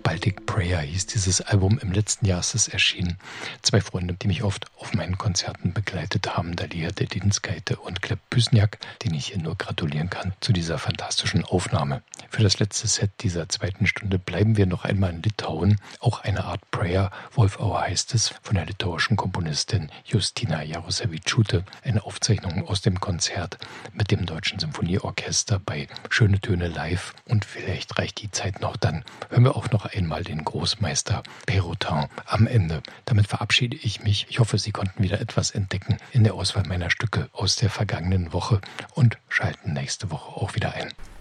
Baltic Prayer hieß dieses Album. Im letzten Jahr ist es erschienen. 2 Freunde, die mich oft auf meinen Konzerten begleitet haben, Dalia Dedinskaite und Gleb Pysniak, denen ich hier nur gratulieren kann zu dieser fantastischen Aufnahme. Für das letzte Set dieser 2. Stunde bleiben wir noch einmal in Litauen. Auch eine Art Prayer, Wolfau heißt es, von der litauischen Komponistin Justina Jarosevičiūtė. Eine Aufzeichnung aus dem Konzert mit dem Deutschen Symphonieorchester bei Schöne Töne live. Und vielleicht reicht die Zeit noch, dann hören wir auch noch einmal den Großmeister Pérotin am Ende. Damit verabschiede ich mich. Ich hoffe, Sie konnten wieder etwas entdecken in der Auswahl meiner Stücke aus der vergangenen Woche und schalten nächste Woche auch wieder ein.